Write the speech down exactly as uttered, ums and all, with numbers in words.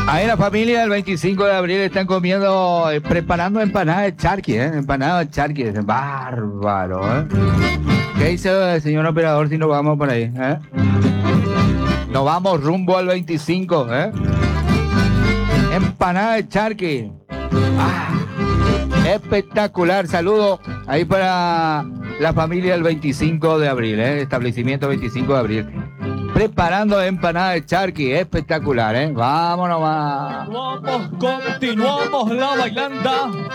Ahí la familia del veinticinco de abril están comiendo, eh, preparando empanadas de charqui, ¿eh? Empanadas de charqui, bárbaro, ¿eh? ¿Qué dice el señor operador si nos vamos por ahí, eh? Nos vamos rumbo al veinticinco, ¿eh? Empanada de charqui. Ah, espectacular. Saludo ahí para la familia del veinticinco de abril, ¿eh? Establecimiento veinticinco de abril. Preparando empanada de charqui, espectacular, ¿eh? Vámonos más. Continuamos, continuamos la bailanta.